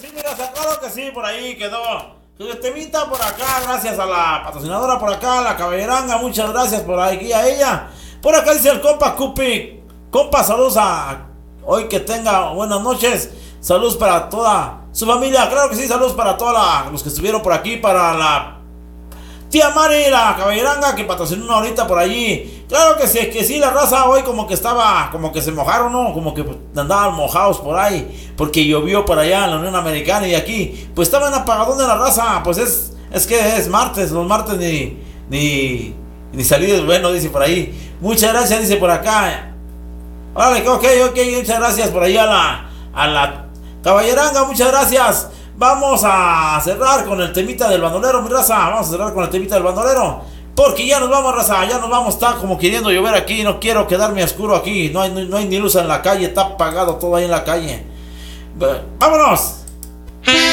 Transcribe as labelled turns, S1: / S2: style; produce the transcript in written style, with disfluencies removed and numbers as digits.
S1: Sí, mira, claro que sí, por ahí quedó. El temita por acá, gracias a la patrocinadora por acá, la Caballeranga, muchas gracias por aquí a ella. Por acá dice el compa Cupi. Compa, saludos a hoy, que tenga buenas noches. Saludos para toda su familia, claro que sí, saludos para todos los que estuvieron por aquí, para la tía Mari, la Caballeranga, que patrocinó una ahorita por allí. Claro que sí, la raza hoy como que estaba, como que se mojaron, ¿no? Como que andaban mojados por ahí, porque llovió por allá en la Unión Americana, y aquí, pues estaban apagadón de la raza. Pues es que es martes, los martes ni salir bueno, dice por ahí. Muchas gracias, dice por acá. Vale, ok, muchas gracias por ahí a la Caballeranga, muchas gracias. Vamos a cerrar con el temita del bandolero, mi raza. Vamos a cerrar con el temita del bandolero, porque ya nos vamos, raza, ya nos vamos. Está como queriendo llover aquí, no quiero quedarme oscuro aquí. No hay ni luz en la calle, está apagado todo ahí en la calle. Vámonos.